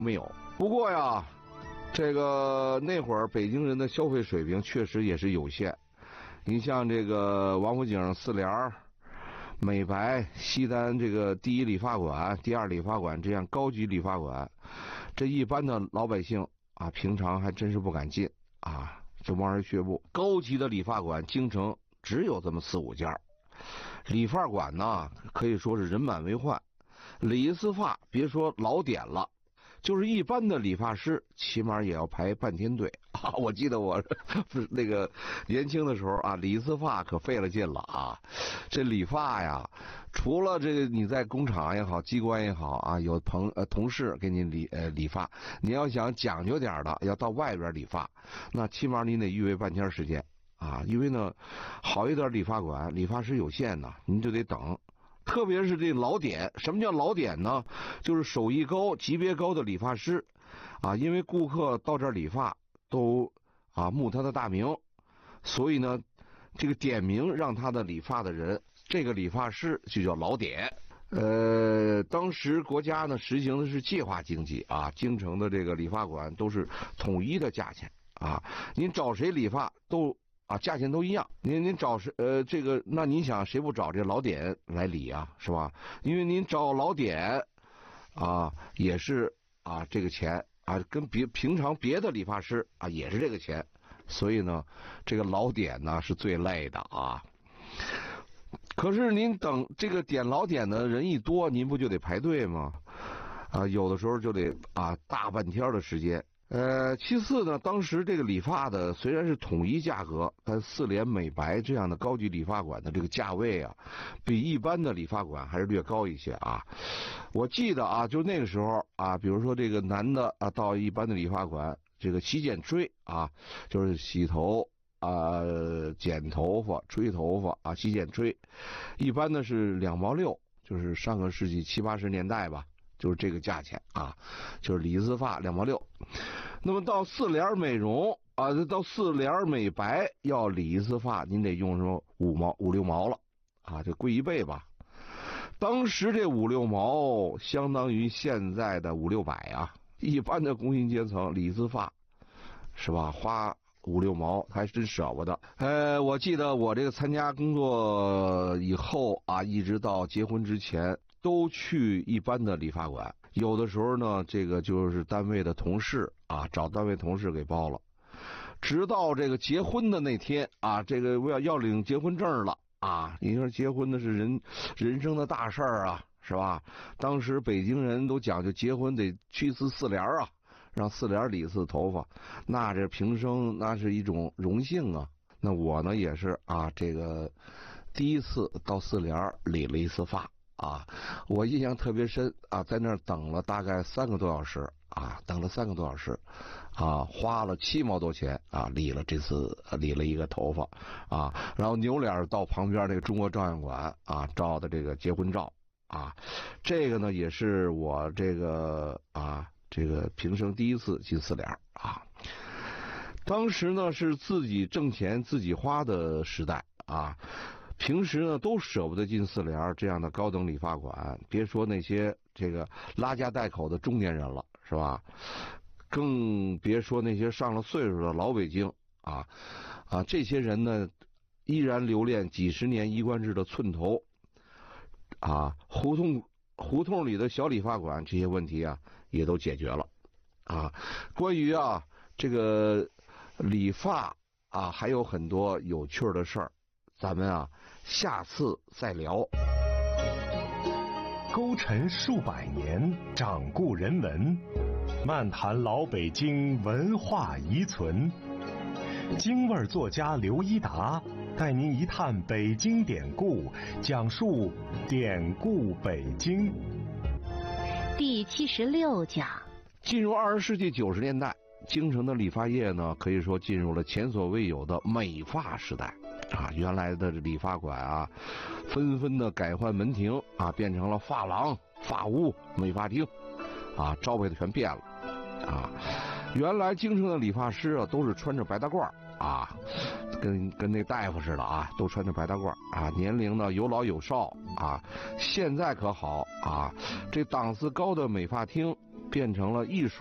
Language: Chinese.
没有。不过呀，这个那会儿北京人的消费水平确实也是有限。你像这个王府井、四联、美白、西单这个第一理发馆、第二理发馆这样高级理发馆，这一般的老百姓啊，平常还真是不敢进啊，就望而却步。高级的理发馆，京城只有这么4、5家。理发馆呢，可以说是人满为患。理一次发，别说老点了，就是一般的理发师，起码也要排半天队啊！我记得我不是那个年轻的时候啊，理一次发可费了劲了啊！这理发呀，除了这个你在工厂也好，机关也好啊，有同事给你理发，你要想讲究点的，要到外边理发，那起码你得预备半天时间啊！因为呢，好一点理发馆，理发师有限呐，您就得等。特别是这老点，什么叫老点呢？就是手艺高、级别高的理发师，啊，因为顾客到这儿理发都慕他的大名，所以呢，这个点名让他的理发的人，这个理发师就叫老点。当时国家呢实行的是计划经济啊，京城的这个理发馆都是统一的价钱啊，您找谁理发都。价钱都一样，您找谁这个那您想谁不找这老点来理啊，是吧？因为您找老点也是这个钱跟平常别的理发师也是这个钱，所以呢，这个老点呢是最累的啊。可是您等这个点老点的人一多，您不就得排队吗？有的时候就得大半天的时间。其次呢，当时这个理发的虽然是统一价格，但四联、美白这样的高级理发馆的这个价位比一般的理发馆还是略高一些啊。我记得就那个时候比如说这个男的到一般的理发馆，这个洗剪吹就是洗头剪头发、吹头发洗剪吹，一般的是2毛6，就是上个世纪70、80年代吧。就是这个价钱就是理一次发2毛6。那么到四联美容到四联美白要理一次发，您得用上5毛、5、6毛了这贵1倍吧。当时这5、6毛相当于现在的5、600一般的工薪阶层理一次发是吧，花5、6毛还真舍不得。我记得我这个参加工作以后一直到结婚之前。都去一般的理发馆，有的时候呢，这个就是单位的同事找单位同事给包了，直到这个结婚的那天这个要领结婚证了你说结婚的是人生的大事儿是吧？当时北京人都讲究结婚得去一次四联让四联理一次头发，那这平生那是一种荣幸那我呢也是这个第一次到四联理了一次发。我印象特别深在那儿等了大概3个多小时等了3个多小时花了7毛多钱理了一个头发然后扭脸到旁边这个中国照相馆照的这个结婚照这个呢也是我这个平生第一次进四联当时呢是自己挣钱自己花的时代平时呢都舍不得进四联这样的高等理发馆，别说那些这个拉家带口的中年人了，是吧？更别说那些上了岁数的老北京这些人呢依然留恋几十年衣冠制的寸头胡同里的小理发馆，这些问题也都解决了关于这个理发还有很多有趣的事儿。咱们下次再聊。 勾陈数百年，掌故人文，漫谈老北京文化遗存。京味作家刘一达带您一探北京典故，讲述典故北京。 第76讲， 进入20世纪90年代，京城的理发业呢，可以说进入了前所未有的美发时代。原来的理发馆纷纷的改换门庭变成了发廊、发屋、美发厅招牌的全变了原来京城的理发师都是穿着白大褂跟那大夫似的都穿着白大褂年龄呢有老有少现在可好这档次高的美发厅变成了艺术。